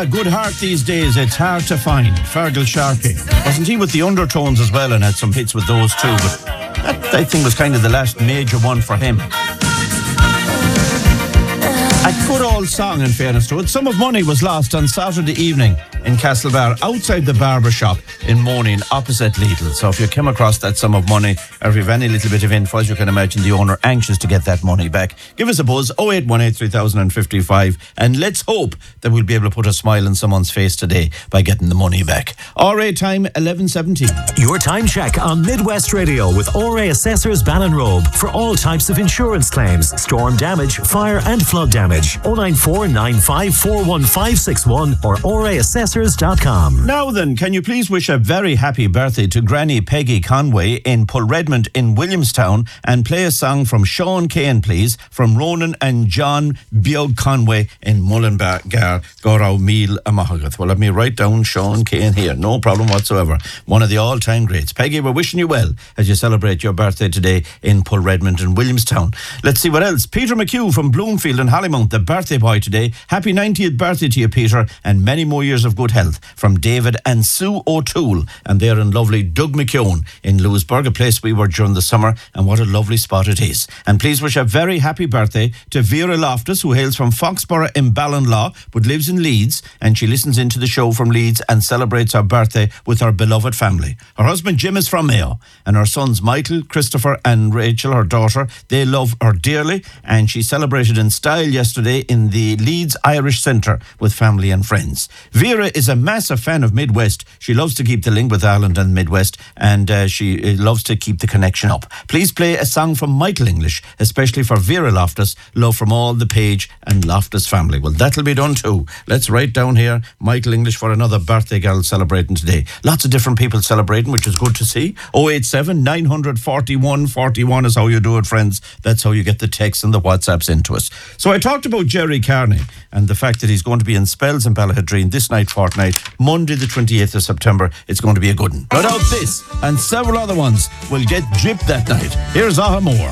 good heart these days, it's hard to find. Fergal Sharkey. Wasn't he with the Undertones as well and had some hits with those too? But that, I think, was kind of the last major one for him. A good old song, in fairness to it. Sum of Money was lost on Saturday evening in Castlebar, outside the barber shop in Mourning, opposite Lidl. So if you came across that sum of money, or if you have any little bit of info, as you can imagine, the owner anxious to get that money back, give us a buzz, 0818 3055, and let's hope that we'll be able to put a smile on someone's face today by getting the money back. RA time, 11:17. Your time check on Midwest Radio with RA Assessors Ballinrobe for all types of insurance claims, storm damage, fire and flood damage. 094 9541561 or RAAssessors.com. Now then, can you please wish a very happy birthday to Granny Peggy Conway in Pulredmond in Williamstown, and play a song from Sean Kane, please, from Ronan and John Biog Conway in Mullingar, Gorau Meal Amahagath. Well, let me write down Sean Kane here. No problem whatsoever. One of the all-time greats. Peggy, we're wishing you well as you celebrate your birthday today in Pulredmond in Williamstown. Let's see what else. Peter McHugh from Bloomfield and Hollymount, the birthday boy today. Happy 90th birthday to you, Peter, and many more years of good health, from David and Sue O'Toole, and they're in lovely Doug McKeown in Lewisburg, a place we were during the summer, and what a lovely spot it is. And please wish a very happy birthday to Vera Loftus, who hails from Foxborough in Ballinlaw but lives in Leeds, and she listens into the show from Leeds and celebrates her birthday with her beloved family. Her husband Jim is from Mayo, and her sons Michael, Christopher and Rachel, her daughter, they love her dearly, and she celebrated in style yesterday in the Leeds Irish Centre with family and friends. Vera is a massive fan of Midwest. She loves to keep the link with Ireland and Midwest, and she loves to keep the connection up. Please play a song from Michael English, especially for Vera Loftus. Love from all the Page and Loftus family. Well, that'll be done too. Let's write down here Michael English for another birthday girl celebrating today. Lots of different people celebrating, which is good to see. 087 941 41 is how you do it, friends. That's how you get the texts and the WhatsApps into us. So I talked about Jerry Carney and the fact that he's going to be in Spells in Ballahadreen this night fortnight, Monday the 28th of September. It's going to be a good one. But out this and several other ones will get gypped that night. Here's Ahamore.